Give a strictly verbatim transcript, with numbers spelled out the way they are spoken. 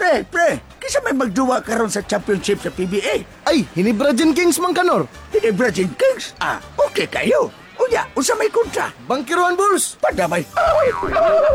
Pre, pre, kisa may magduwa karon sa championship sa P B A. Ay, Hinibrajan Kings man kanor. Hindi Brazil Kings. Ah, okay kayo. Unya, unsa may kontra? Bangkiruan Bulls. Padamay.